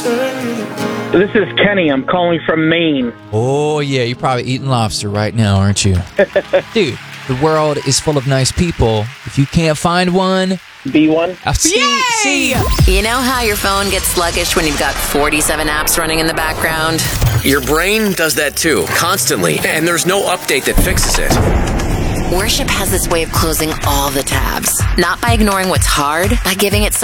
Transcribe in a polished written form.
This is Kenny. I'm calling from Maine. Oh, yeah, you're probably eating lobster right now, aren't you? Dude, the world is full of nice people. If you can't find one... Be one? See? You know how your phone gets sluggish when you've got 47 apps running in the background? Your brain does that too, constantly, and there's no update that fixes it. Worship has this way of closing all the tabs. Not by ignoring what's hard, by giving it some